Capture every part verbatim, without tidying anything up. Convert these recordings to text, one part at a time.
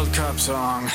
World Cup song.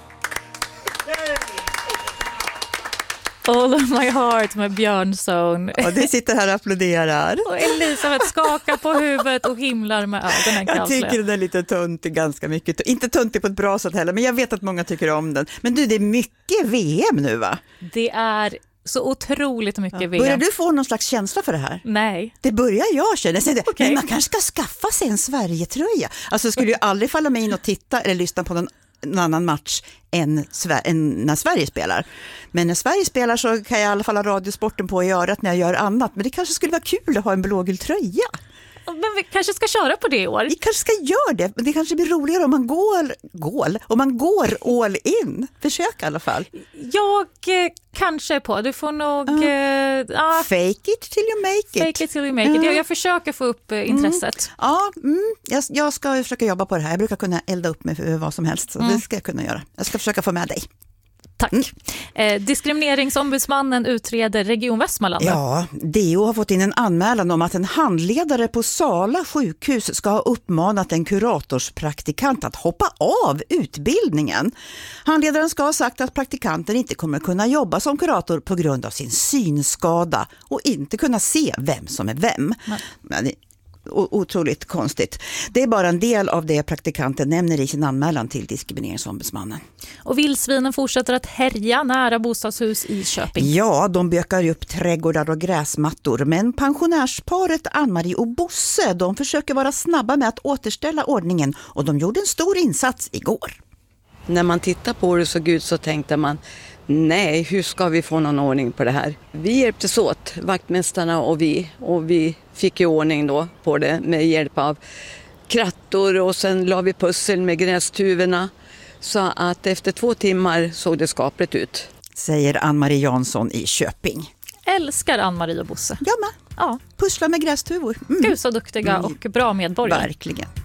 All of my heart med Björnson. Och det sitter här och applåderar. Och Elisabeth skakar på huvudet och himlar med ögonen. Jag Kanske. tycker den är lite töntig, ganska mycket. Inte töntig på ett bra sätt heller, men jag vet att många tycker om den. Men du, det är mycket V M nu, va? Det är så otroligt mycket Ja. V M. Börjar du få någon slags känsla för det här? Nej. Det börjar jag känna. Jag säger, Okay. men man kanske ska skaffa sig en Sverige-tröja. Alltså det skulle ju aldrig falla mig in och titta eller lyssna på någon en annan match än, Sver- än när Sverige spelar. Men när Sverige spelar så kan jag i alla fall ha radiosporten på i örat när jag gör annat. Men det kanske skulle vara kul att ha en blågul tröja. Men vi kanske ska köra på det i år. Vi kanske ska göra det, men det kanske blir roligare om man går, går, om man går all in. Försök i alla fall. Jag eh, kanske är på. Du får nog... Uh. Eh, ah, Fake it till you make it. fake it till you make it. Uh. Jag, jag försöker få upp eh, intresset. Mm. Ja, mm, jag, jag ska försöka jobba på det här. Jag brukar kunna elda upp med för vad som helst, så mm. det ska jag kunna göra. Jag ska försöka få med dig. Tack. Mm. Eh, diskrimineringsombudsmannen utreder Region Västmanland. Ja, D O har fått in en anmälan om att en handledare på Sala sjukhus ska ha uppmanat en kuratorspraktikant att hoppa av utbildningen. Handledaren ska ha sagt att praktikanten inte kommer kunna jobba som kurator på grund av sin synskada och inte kunna se vem som är vem. Nej. Men det otroligt konstigt. Det är bara en del av det praktikanten nämner i sin anmälan till diskrimineringsombudsmannen. Och vildsvinen fortsätter att härja nära bostadshus i Köping. Ja, de bökar upp trädgårdar och gräsmattor. Men pensionärsparet Ann-Marie och Bosse, de försöker vara snabba med att återställa ordningen. Och de gjorde en stor insats igår. När man tittar på det så gud så tänkte man, nej, hur ska vi få någon ordning på det här? Vi hjälptes åt, vaktmästarna och vi, och vi fick ju ordning då på det med hjälp av krattor och sen la vi pussel med grästuvorna. Så att efter två timmar såg det skapligt ut. Säger Ann-Marie Jansson i Köping. Älskar Ann-Marie och Bosse. Ja, men. Ja. Pussla med grästuvor. Mm. Gud så duktiga och bra medborgare. Verkligen.